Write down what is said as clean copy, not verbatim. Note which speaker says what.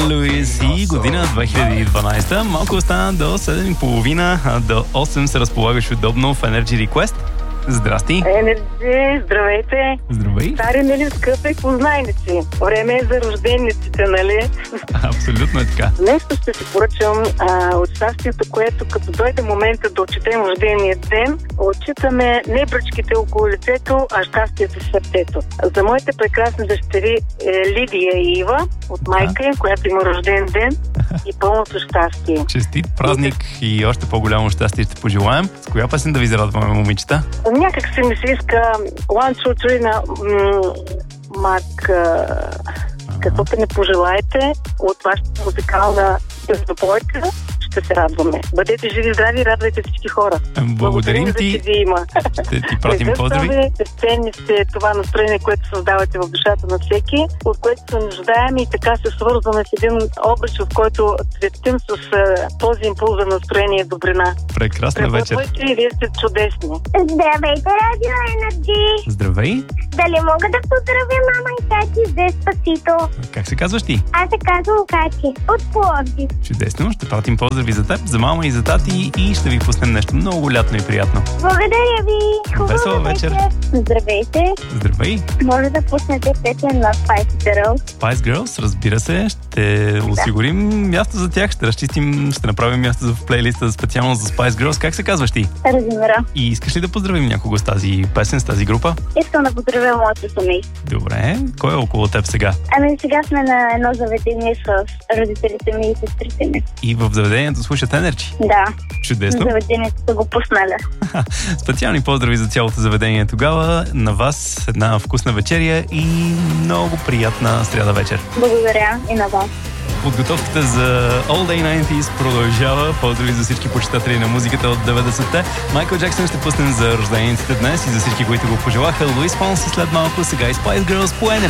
Speaker 1: Луис и година 2012. Малко остана до 7:30, а до 8 се разполагаш удобно в Energy Request. Здрасти!
Speaker 2: Енерджи, здравейте!
Speaker 1: Здравей!
Speaker 2: Стари, нали, скъпи познайници. Време е за рождениците, нали?
Speaker 1: Абсолютно е така.
Speaker 2: Нещо ще си поръчам от щастието, което като дойде момента да отчетем рождения ден, отчитаме не бръчките около лицето, а щастието в сърцето. За моите прекрасни дъщери Лидия и Ива, от майка им, която има рожден ден и пълното щастие.
Speaker 1: Честит празник и още по-голямо щастие ще пожелаем. С коя песен да ви зарадваме, момичета?
Speaker 2: Някак си ми се иска One, Two, Three на Мак... Каквото не пожелаете от вашата музикална песнопойка, ще се радваме. Бъдете живи, здрави, радвайте всички хора.
Speaker 1: Благодарим ти. Ще ти пратим поздрави.
Speaker 2: Ценни сте това настроение, което създавате в душата на всеки, от което се нуждаем и така се свързваме с един образ, в който цветим с този импулс за настроение и добрина.
Speaker 1: Прекрасна вечер.
Speaker 2: И вие сте чудесни.
Speaker 3: Здравейте, Радио Енерджи!
Speaker 1: Здравей!
Speaker 3: Дали мога да поздравя мама и тати с Деспасито?
Speaker 1: Как се казваш ти?
Speaker 3: Аз се казвам Кати от Пловдив.
Speaker 1: Чудесно, ще пратим поздрави за теб, за мама и за тати и ще ви пуснем нещо много лятно и приятно.
Speaker 3: Благодаря ви!
Speaker 1: Весела вечер!
Speaker 3: Здравейте!
Speaker 1: Здравей!
Speaker 3: Може да пуснете песен на Spice Girls?
Speaker 1: Spice Girls, разбира се, ще осигурим място за тях, ще разчистим, ще направим място в плейлиста специално за Spice Girls. Как се казваш ти?
Speaker 3: Размира.
Speaker 1: И искаш ли да поздравим някого с тази песен, с тази група?
Speaker 3: Искам да поздравя моето семейство.
Speaker 1: Добре, кой е около теб сега?
Speaker 3: Ами сега сме на едно заведение с родителите ми и сестрите ми.
Speaker 1: И в заведението слушат Energy?
Speaker 3: Да.
Speaker 1: Чудесно.
Speaker 3: Заведението са го пуснали.
Speaker 1: Специални поздрави за цялото заведение тогава. На вас една вкусна вечеря и много приятна сряда вечер.
Speaker 3: Благодаря и на вас.
Speaker 1: Подготовката за All Day 90s продължава. Поздрави за всички почитатели на музиката от 90-те. Майкъл Джексън ще пуснем за рождениците днес и за всички, които го пожелаха. Луис Фонси след малко, сега и Spice Girls по Energy.